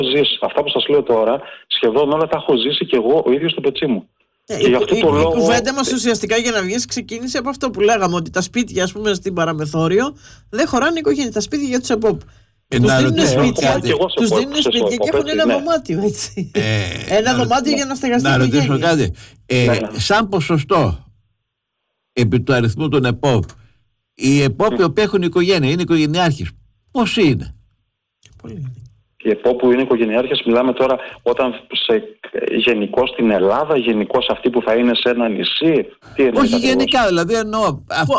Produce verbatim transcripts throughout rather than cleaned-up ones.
ζήσει. Αυτά που σας λέω τώρα, σχεδόν όλα τα έχω ζήσει και εγώ ο ίδιος στο πετσί μου. Ε, η, η, η, λόγο... η κουβέντα μας ουσιαστικά για να βγεις ξεκίνησε από αυτό που λέγαμε, ότι τα σπίτια, ας πούμε, στην παραμεθόριο δεν χωράνε οικογένεια. Τα σπίτια για τους ΕΠΟΠ. Ε, τους δίνουν σπίτια, τους δίνουν σπίτια και έχουν ένα ναι. δωμάτιο, έτσι. Ε, ένα να, δωμάτιο να, για να στεγαστεί η οικογένεια. Να ρωτήσω κάτι. Ε, ναι, ναι. Σαν ποσοστό επί του αριθμού των ΕΠΟΠ, οι ΕΠΟΠ οι οποίοι έχουν οικογένεια, είναι οικογενειάρχες, πόσοι είναι? Πολύ είναι. Οι ΕΠΟΠ που είναι οικογενειάρχες, μιλάμε τώρα όταν σε, γενικώς στην Ελλάδα, γενικώς αυτοί που θα είναι σε ένα νησί. Τι όχι γενικά, δηλαδή εννοώ.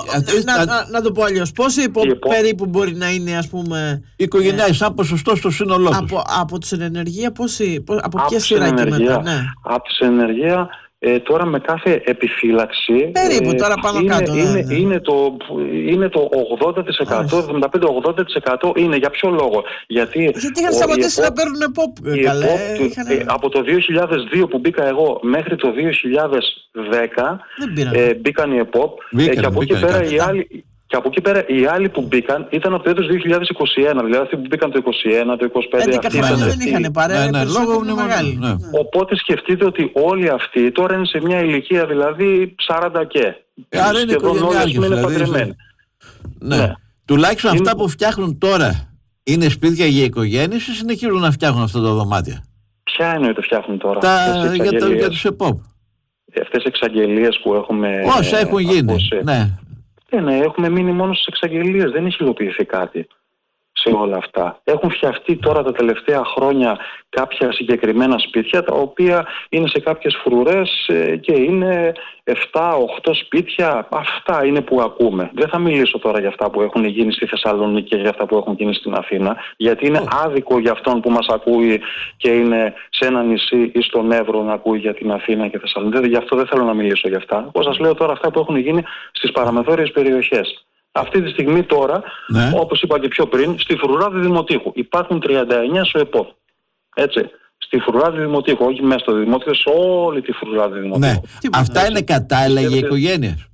Να, να, να το πω αλλιώς. Πόσοι ΕΠΟΠ περίπου μπορεί να είναι, ας πούμε. Οικογενειάρχες, σαν ποσοστό στο σύνολό τους. Από, από τους ενεργεία, πόσοι, από ποια σειρά και μετά? Ναι. Από τους ενεργεία. Ε, τώρα με κάθε επιφύλαξη περίπου ε, τώρα πάνω είναι, κάτω είναι, ναι. είναι, το, είναι το ογδόντα τοις εκατό, εβδομήντα πέντε με ογδόντα τοις εκατό είναι. Για ποιο λόγο? Γιατί, Γιατί είχαν σταματήσει να παίρνουν ΕΠΟΠ. Είχαν... Ε, από το δύο χιλιάδες δύο που μπήκα εγώ μέχρι το δύο χιλιάδες δέκα ε, μπήκαν οι ΕΠΟΠ ε, και από εκεί πέρα οι άλλοι. Και από εκεί πέρα οι άλλοι που μπήκαν ήταν από το έτος δύο χιλιάδες είκοσι ένα, δηλαδή αυτοί που μπήκαν το είκοσι ένα, το είκοσι πέντε. έντεκα χρόνια δεν είχαν παρέα, ναι, ναι, λόγω είναι μεγάλη. Ναι. Οπότε σκεφτείτε ότι όλοι αυτοί τώρα είναι σε μια ηλικία δηλαδή σαράντα και. Άρα είναι οικογενειάρχες, είναι δηλαδή. παντρεμένοι. Ναι. Ναι. Τουλάχιστον είναι... αυτά που φτιάχνουν τώρα είναι σπίτια για οικογένειες ή συνεχίζουν να φτιάχνουν αυτά τα δωμάτια? Ποια είναι ότι φτιάχνουν τώρα? Τα... για, το, για τους ΕΠΟΠ. Αυτές οι εξαγγελίες που έχουμε... Όσα έχουν γίνει, ναι. Ε, ναι, έχουμε μείνει μόνο στις εξαγγελίες, δεν έχει υλοποιηθεί κάτι σε όλα αυτά. Έχουν φτιαχτεί τώρα τα τελευταία χρόνια κάποια συγκεκριμένα σπίτια, τα οποία είναι σε κάποιες φρουρές ε, και είναι επτά οκτώ σπίτια. Αυτά είναι που ακούμε. Δεν θα μιλήσω τώρα για αυτά που έχουν γίνει στη Θεσσαλονίκη και για αυτά που έχουν γίνει στην Αθήνα, γιατί είναι oh. άδικο για αυτόν που μας ακούει και είναι σε ένα νησί ή στον Εύρο να ακούει για την Αθήνα και Θεσσαλονίκη. Γι' αυτό δεν θέλω να μιλήσω για αυτά. Πώς σας λέω τώρα αυτά που έχουν γίνει στις παραμεθόριες περιοχές. Αυτή τη στιγμή τώρα, ναι. όπως είπα και πιο πριν, στη Φρουράδη Δημοτήχου υπάρχουν τριάντα εννέα ΣΟΕΠΟ. Έτσι. Στη Φρουράδη Δημοτήχου, όχι μέσα στο Δημοτήχο, σε όλη τη Φρουράδη Δημοτήχου. Ναι. Αυτά έτσι. Είναι κατάλληλα για οικογένειες?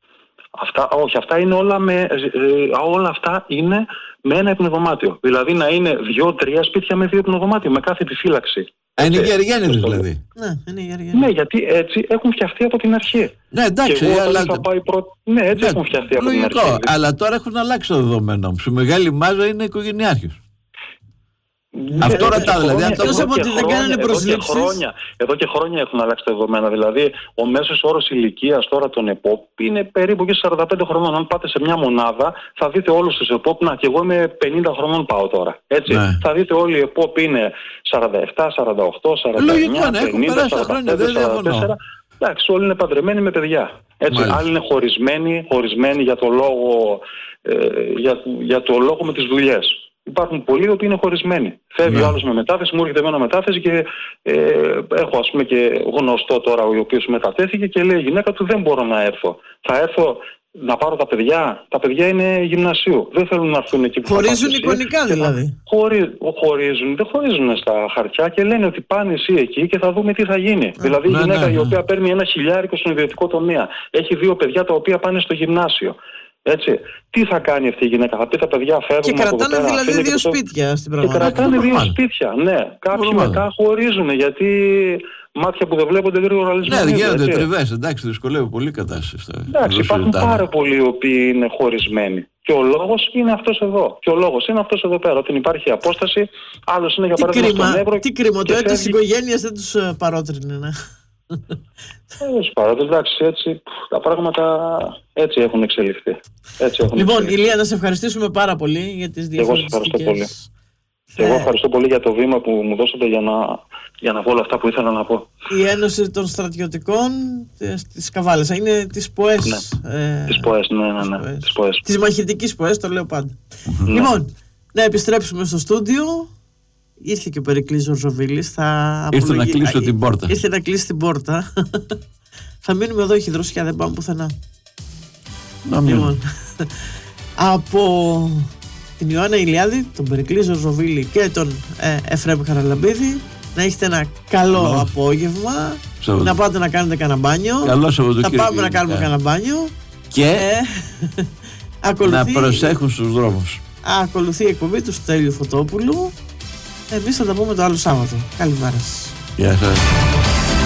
Αυτά, όχι, αυτά είναι όλα με, ε, όλα αυτά είναι με ένα υπνοδωμάτιο. Δηλαδή να είναι δύο-τρία σπίτια με δύο υπνοδωμάτιο, με κάθε επιφύλαξη. Είναι γεργένες δηλαδή. Ναι, είναι γεργένες. Ναι, γιατί έτσι έχουν φτιαχτεί από την αρχή. Ναι, εντάξει, εγώ, αλλά... θα πάει πρω... ναι, έτσι ναι, έχουν φτιαχτεί από λογικό, την αρχή. Αλλά τώρα έχουν αλλάξει το δεδομένο. Στη μεγάλη μάζα είναι οικογενειάρχες. Ναι, αυτό ρωτάω, δηλαδή. Αυτό από ότι δεν κάνανε προσλήψεις. Εδώ, εδώ και χρόνια έχουν αλλάξει τα δεδομένα. Δηλαδή, ο μέσος όρος ηλικίας τώρα των ΕΠΟΠ είναι περίπου και σαράντα πέντε χρονών. Αν πάτε σε μια μονάδα, θα δείτε όλους τους ΕΠΟΠ. Να, και εγώ είμαι πενήντα χρονών πάω τώρα. Έτσι. Ναι. Θα δείτε όλοι οι ΕΠΟΠ είναι σαράντα επτά, σαράντα οκτώ, σαράντα εννιά, πενήντα, σαράντα πέντε, σαράντα τέσσερα. Εντάξει, όλοι είναι παντρεμένοι με παιδιά. Έτσι. Άλλοι είναι χωρισμένοι, χωρισμένοι για το λόγο, ε, για, για το λόγο με τις δουλειές. Υπάρχουν πολλοί που είναι χωρισμένοι. Φεύγει ναι. ο άλλος με μετάθεση, μου έρχεται εμένα μετάθεση και ε, έχω ας πούμε και γνωστό τώρα ο οποίος μετατέθηκε και λέει η γυναίκα του δεν μπορώ να έρθω. Θα έρθω να πάρω τα παιδιά. Τα παιδιά είναι γυμνασίου. Δεν θέλουν να έρθουν εκεί που χωρίζουν εικονικά δηλαδή. Χωρί, χωρίζουν, δεν χωρίζουν στα χαρτιά και λένε ότι πάνε εσύ εκεί και θα δούμε τι θα γίνει. Ναι. Δηλαδή η γυναίκα ναι, ναι, η οποία παίρνει ένα χιλιάρικο στον ιδιωτικό τομέα. Έχει δύο παιδιά τα οποία πάνε στο γυμνάσιο. Έτσι. Τι θα κάνει αυτή η γυναίκα? Θα πει τα παιδιά φεύγουν. Και κρατάνε από δηλαδή δύο, δύο σπίτια στην πραγματικότητα. Και κρατάνε δύο σπίτια, ναι. Κάποιοι Μπορούμε. μετά χωρίζουν γιατί μάτια που δεν βλέπονται γρήγορα λησμονίζουν. Ναι, γίνονται τριβές, εντάξει, δυσκολεύει πολύ η κατάσταση. Εντάξει, υπάρχουν πάρα πολλοί οι οποίοι είναι χωρισμένοι. Και ο λόγος είναι αυτός εδώ. Και ο λόγος είναι αυτός εδώ πέρα. Όταν υπάρχει απόσταση, άλλος είναι για παράδειγμα στον Εύρο. Τι κρίμα, το έτος της οικογένειας δεν τους παρότρινε, ναι. Παρότι εντάξει, έτσι τα πράγματα έτσι έχουν εξελιχθεί. Έτσι έχουν λοιπόν, εξελιχθεί. Ηλία, να σε ευχαριστήσουμε πάρα πολύ για τις διαφορετικές. Και εγώ ευχαριστώ πολύ για το βήμα που μου δώσατε για να, για να πω όλα αυτά που ήθελα να πω. Η Ένωση των Στρατιωτικών της Καβάλας είναι της ΠΟΕΣ. Ναι, ε, της ΠΟΕΣ, ναι, ναι, ναι, ναι. Της ΠΟΕΣ. Της μαχητικής ΠΟΕΣ, το λέω πάντα. Ναι. Λοιπόν, να επιστρέψουμε στο στούντιο. Ήρθε και ο Περικλής Ζορζοβίλης. Θα ήρθε να κλείσω την πόρτα. Ήρθε να κλείσει την πόρτα. Θα μείνουμε εδώ, έχει δροσιά, δεν πάμε πουθενά. Να μείνουμε. Λοιπόν, από την Ιωάννα Ηλιάδη, τον Περικλή Ζορζοβίλη και τον ε, Εφραίμ Χαραλαμπίδη, να έχετε ένα καλό oh. απόγευμα. Σαββα. Να πάτε να κάνετε κανένα μπάνιο. Καλό Σαββατοκύριακο. Θα πάμε να κάνουμε κανένα μπάνιο. Και ε, ακολουθεί, να προσέχουν στους δρόμους. Ακολουθεί η εκπομπή του Στέλιου Φωτόπουλου. Εμείς θα τα πούμε το άλλο Σάββατο. Καλημέρα σας. Γεια σας.